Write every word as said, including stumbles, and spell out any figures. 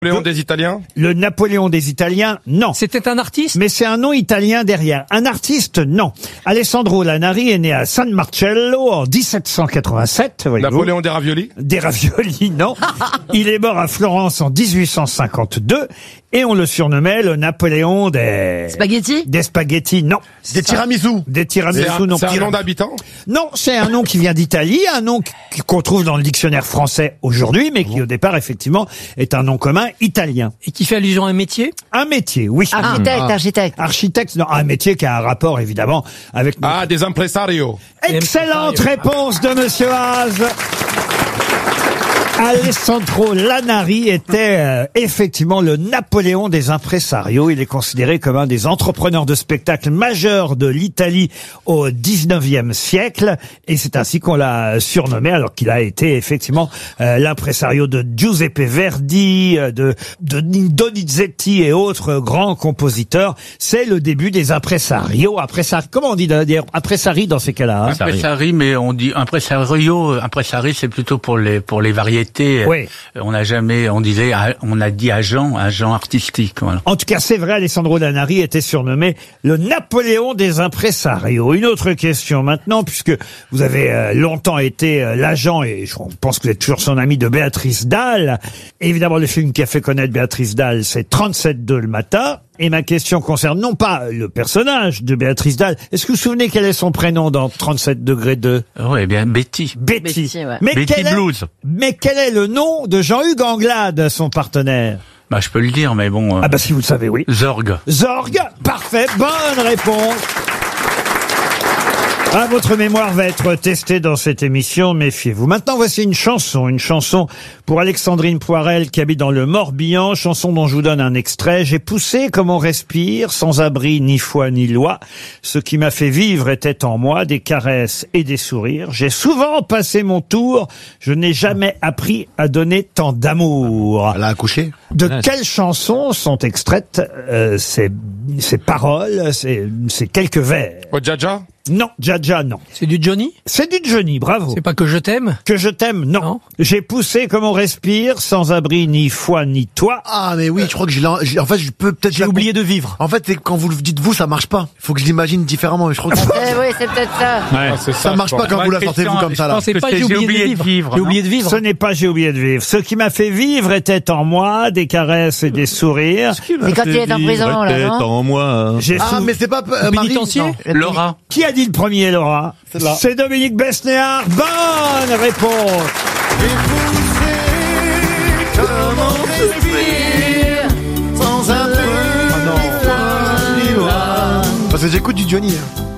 Napoléon des Italiens? Le Napoléon des Italiens, non. C'était un artiste? Mais c'est un nom italien derrière. Un artiste, non. Alessandro Lanari est né à San Marcello en dix-sept cent quatre-vingt-sept. Napoléon des raviolis? Des raviolis, non. Il est mort à Florence en dix-huit cent cinquante-deux et on le surnommait le Napoléon des... Spaghetti? Des spaghettis, non. Des tiramisu. Des tiramisu, C'est un, non. c'est un nom d'habitant? Non, c'est un nom qui vient d'Italie, un nom qui- qu'on trouve dans le dictionnaire français aujourd'hui, mais qui au départ, effectivement, est un nom commun italien. Et qui fait allusion à un métier? Un métier, oui. Architecte, architecte. Architecte, non, un métier qui a un rapport, évidemment, avec... notre- Ah, des impresarios. Excellente réponse de Monsieur Haas. Alessandro Lanari était euh, effectivement le Napoléon des impresarios. Il est considéré comme un des entrepreneurs de spectacle majeurs de l'Italie au dix-neuvième siècle. Et c'est ainsi qu'on l'a surnommé, alors qu'il a été effectivement euh, l'impresario de Giuseppe Verdi, euh, de, de Donizetti et autres grands compositeurs. C'est le début des impresarios. Impresari, comment on dit d'ailleurs impresari dans ces cas-là, hein? Impresari, mais on dit impresario. Impresari, c'est plutôt pour les pour les variétés. Oui. On n'a jamais, on disait, on a dit agent, agent artistique. Voilà. En tout cas, c'est vrai, Alessandro Lanari était surnommé le Napoléon des impresarios. Une autre question maintenant, puisque vous avez euh, longtemps été euh, l'agent, et je pense que vous êtes toujours son ami, de Béatrice Dalle. Évidemment, le film qui a fait connaître Béatrice Dalle, c'est trente-sept deux le matin. Et ma question concerne non pas le personnage de Béatrice Dalle. Est-ce que vous vous souvenez quel est son prénom dans trente-sept degré deux? Oui, bien Betty. Betty. Betty, ouais. Mais Betty quel est- Blues. Mais quel est le nom de Jean-Hugues Anglade, son partenaire? Bah, je peux le dire, mais bon. euh, Ah bah si vous le savez, oui. Zorg. Zorg, parfait, bonne réponse. Ah, votre mémoire va être testée dans cette émission, méfiez-vous. Maintenant, voici une chanson, une chanson pour Alexandrine Poirel qui habite dans le Morbihan, chanson dont je vous donne un extrait. J'ai poussé comme on respire, sans abri ni foi ni loi. Ce qui m'a fait vivre était en moi des caresses et des sourires. J'ai souvent passé mon tour, je n'ai jamais appris à donner tant d'amour. Elle a accouché. De quelles chansons sont extraites euh, ces, ces paroles, ces, ces quelques vers? Ojaja? Non, Jaja, non. C'est du Johnny? C'est du Johnny, bravo. C'est pas que je t'aime? Que je t'aime, non. Non. J'ai poussé comme on respire, sans abri ni foi ni toi. Ah, mais oui, je crois que je l'ai, j'ai- en fait, je peux peut-être... J'ai oublié de vivre. En fait, c'est quand vous le dites vous, ça marche pas. Il faut que je l'imagine différemment, mais je crois que Eh oui, c'est peut-être ça. Ah, c'est ça marche pas quand vous la sortez vous comme ça, là. Non, c'est pas j'ai oublié de vivre. J'ai non oublié de vivre. Ce n'est pas j'ai oublié de vivre. Ce qui m'a fait vivre était en moi, des caresses et des sourires. C'est quand il est en prison, là, non? en moi. J'ai Ah, sou- mais c'est pas, euh, Marie, Pénitencier? non. Laura. Qui a dit le premier, Laura? Celle-là. C'est Dominique Besnéard. Bonne réponse. Parce que j'écoute du Johnny. hein.